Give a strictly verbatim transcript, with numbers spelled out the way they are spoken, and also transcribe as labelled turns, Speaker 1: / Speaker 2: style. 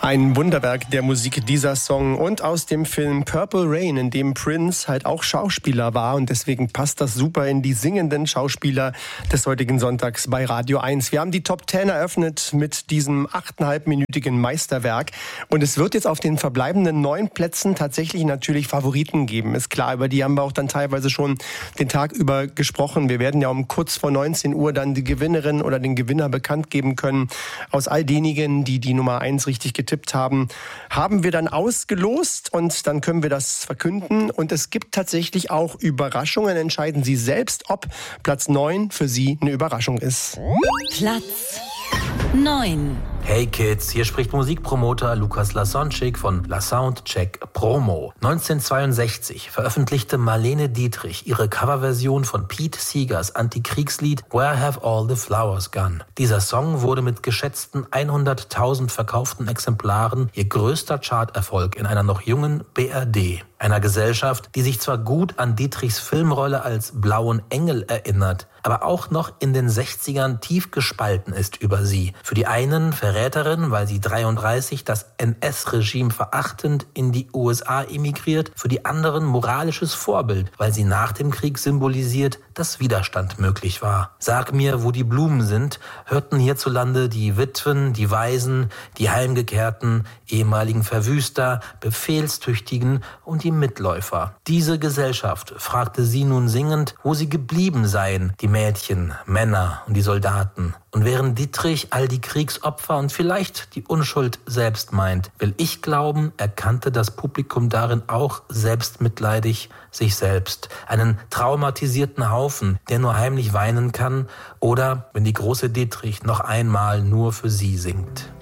Speaker 1: Ein Wunderwerk der Musik, dieser Song, und aus dem Film Purple Rain, in dem Prince halt auch Schauspieler war, und deswegen passt das super in die singenden Schauspieler des heutigen Sonntags bei Radio eins. Wir haben die Top Ten eröffnet mit diesem achteinhalbminütigen Meisterwerk, und es wird jetzt auf den verbleibenden neun Plätzen tatsächlich natürlich Favoriten geben, ist klar. Über die haben wir auch dann teilweise schon den Tag über gesprochen. Wir werden ja um kurz vor neunzehn Uhr dann die Gewinnerin oder den Gewinner bekannt geben können. Aus all denjenigen, die die Nummer eins richtig getippt haben, haben wir dann ausgelost, und dann können wir das verkünden. Und es gibt tatsächlich auch Überraschungen. Entscheiden Sie selbst, ob Platz neun für Sie eine Überraschung ist.
Speaker 2: Platz neun.
Speaker 3: Hey Kids, hier spricht Musikpromoter Lukas Lasonczyk von La Soundcheck Promo. neunzehnhundertzweiundsechzig veröffentlichte Marlene Dietrich ihre Coverversion von Pete Seegers Antikriegslied Where Have All the Flowers Gone? Dieser Song wurde mit geschätzten hunderttausend verkauften Exemplaren ihr größter Charterfolg in einer noch jungen B R D. Einer Gesellschaft, die sich zwar gut an Dietrichs Filmrolle als Blauen Engel erinnert, aber auch noch in den sechzigern tief gespalten ist über sie. Für die einen Verräterin, weil sie dreiunddreißig das N S-Regime verachtend in die U S A emigriert, für die anderen moralisches Vorbild, weil sie nach dem Krieg symbolisiert, dass Widerstand möglich war. Sag mir, wo die Blumen sind, hörten hierzulande die Witwen, die Waisen, die Heimgekehrten, ehemaligen Verwüster, Befehlstüchtigen und die Mitläufer. Diese Gesellschaft fragte sie nun singend, wo sie geblieben seien, die Mädchen, Männer und die Soldaten. Und während Dietrich all die Kriegsopfer und vielleicht die Unschuld selbst meint, will ich glauben, erkannte das Publikum darin auch selbstmitleidig sich selbst. Einen traumatisierten Haufen, der nur heimlich weinen kann, oder wenn die große Dietrich noch einmal nur für sie singt.